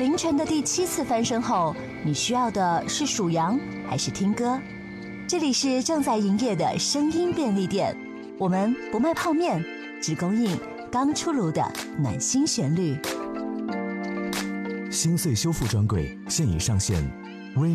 凌晨的第7次翻身后，你需要的是数羊还是听歌？这里是正在营业的声音便利店，我们不卖泡面，只供应刚出炉的暖心旋律。 心碎修复专柜现已上线